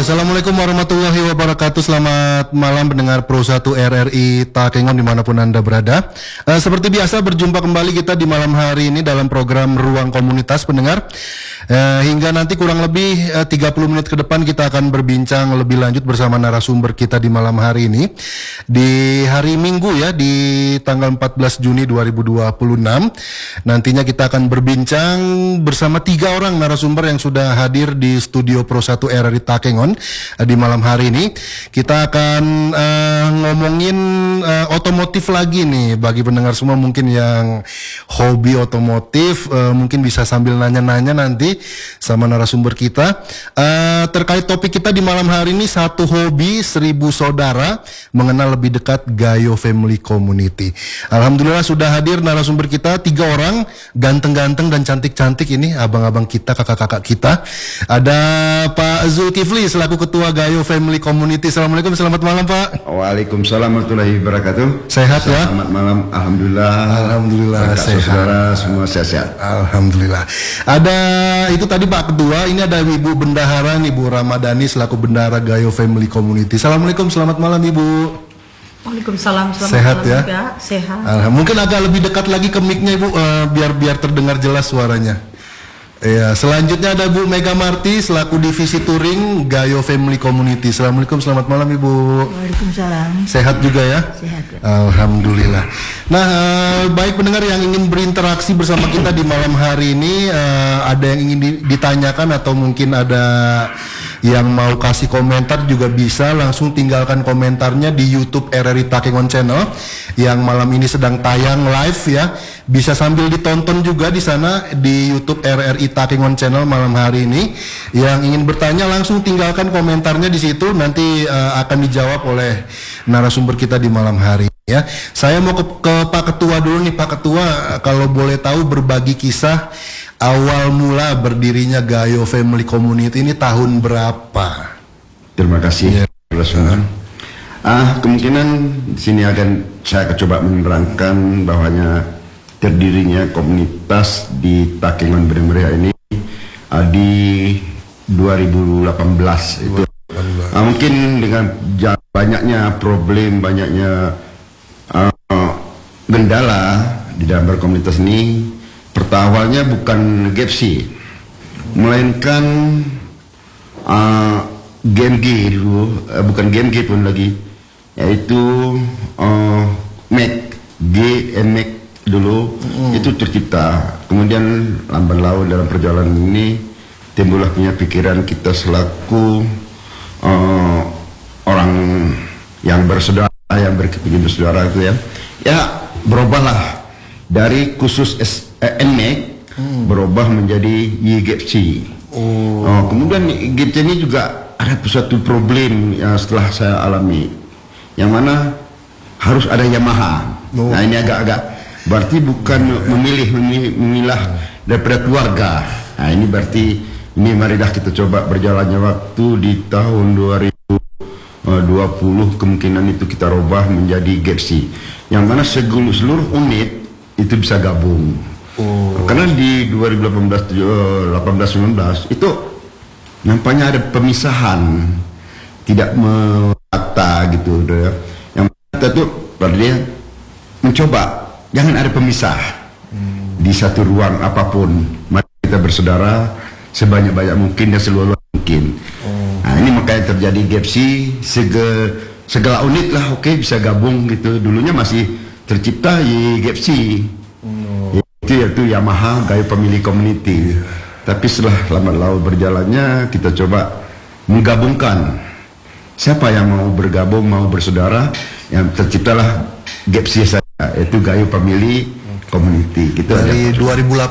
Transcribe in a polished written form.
Assalamualaikum warahmatullahi wabarakatuh. Selamat malam pendengar Pro 1 RRI Takengon dimanapun Anda berada. Seperti biasa berjumpa kembali kita di malam hari ini dalam program Ruang Komunitas pendengar. Hingga nanti kurang lebih 30 menit ke depan kita akan berbincang lebih lanjut bersama narasumber kita di malam hari ini. Di hari Minggu ya, di tanggal 14 Juni 2026. Nantinya kita akan berbincang bersama 3 orang narasumber yang sudah hadir di studio Pro 1 RRI Takengon di malam hari ini. Kita akan ngomongin otomotif lagi nih. Bagi pendengar semua mungkin yang hobi otomotif, mungkin bisa sambil nanya-nanya nanti sama narasumber kita. Terkait topik kita di malam hari ini, satu hobi 1000 saudara mengenal lebih dekat Gayo Family Community. Alhamdulillah sudah hadir narasumber kita 3 orang, ganteng-ganteng dan cantik-cantik ini, abang-abang kita, kakak-kakak kita. Ada Pak Zulkifli selaku Ketua Gayo Family Community. Assalamualaikum, selamat malam Pak. Waalaikumsalam warahmatullahi wabarakatuh. Sehat ya? Selamat malam, alhamdulillah. Alhamdulillah sehat. Saudara semua sehat. Alhamdulillah. Ada itu tadi Pak Ketua, ini ada Ibu Bendahara nih, Bu Ramadhani selaku Bendahara Gayo Family Community. Assalamualaikum, selamat malam Ibu. Waalaikumsalam, selamat Sehat malam ya? juga. Sehat. Mungkin agak lebih dekat lagi ke mic-nya Ibu, biar terdengar jelas suaranya. Ya, selanjutnya ada Bu Mega Marti selaku Divisi Touring Gayo Family Community. Assalamualaikum, selamat malam Ibu. Waalaikumsalam. Sehat juga ya? Sehat. Alhamdulillah. Nah, baik pendengar yang ingin berinteraksi bersama kita di malam hari ini, ada yang ingin ditanyakan atau mungkin ada yang mau kasih komentar juga bisa langsung tinggalkan komentarnya di YouTube RRI Takengon Channel yang malam ini sedang tayang live ya. Bisa sambil ditonton juga di sana di YouTube RRI Takengon Channel malam hari ini. Yang ingin bertanya langsung tinggalkan komentarnya di situ, nanti akan dijawab oleh narasumber kita di malam hari ya. Saya mau ke Pak Ketua dulu nih. Pak Ketua, kalau boleh tahu berbagi kisah awal mula berdirinya Gayo Family Community ini tahun berapa? Terima kasih. Kemungkinan di sini akan saya coba menerangkan bahwanya terdirinya komunitas di Takengon Berimria ini di 2018 itu. Mungkin dengan banyaknya problem, banyaknya kendala di dalam berkomunitas ini. Awalnya bukan GFC, melainkan GMG dulu, bukan GMG pun lagi, yaitu Mac GMX dulu itu tercipta. Kemudian lambat laun dalam perjalanan ini timbullah punya pikiran kita selaku orang yang bersaudara, yang berkepingin bersaudara itu ya berubahlah dari khusus NMAX berubah menjadi YGFC. Kemudian YGFC ini juga ada suatu problem yang setelah saya alami, yang mana harus ada Yamaha. Nah ini agak-agak berarti bukan memilah daripada keluarga. Nah ini berarti ini marilah kita coba berjalannya waktu di tahun 2020 kemungkinan itu kita rubah menjadi GFC, yang mana seluruh unit itu bisa gabung. Karena di 2018-19 itu nampaknya ada pemisahan, tidak merata gitu ya. Yang kita tuh pada dia mencoba jangan ada pemisah di satu ruang apapun. Mari kita bersaudara sebanyak-banyak mungkin dan seluas mungkin. Nah ini makanya terjadi GFC, segala unit lah bisa gabung gitu. Dulunya masih tercipta di GFC. Itu Yamaha Gayo Family Community. Tapi setelah lama lalu berjalannya kita coba menggabungkan. Siapa yang mau bergabung, mau bersaudara, yang terciptalah GFC saya, yaitu Gayo Family Community. Gitu dari 2018